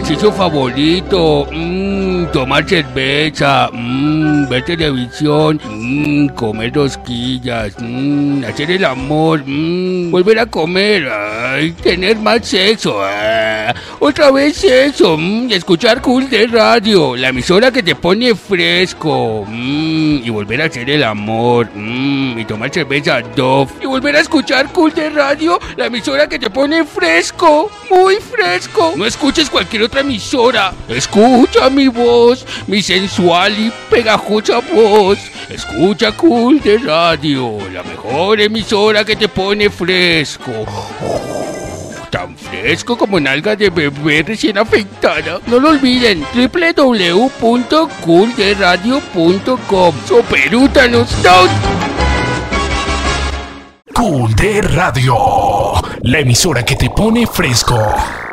ejercicio favorito, tomar cerveza, ver televisión, comer rosquillas, hacer el amor, volver a comer, tener más sexo, otra vez eso, escuchar Cool de Radio, la emisora que te pone fresco, y volver a hacer el amor, y tomar cerveza Dove, y volver a escuchar Cool de Radio, la emisora que te pone fresco, muy fresco. No escuches cualquier otra emisora, escucha mi voz, mi sensual y pegajosa voz. Escucha Cool de Radio, la mejor emisora que te pone fresco. Tan fresco como nalga de bebé recién afeitada. No lo olviden, www.coolderadio.com. ¡Soperútanos! Cool de Radio, la emisora que te pone fresco.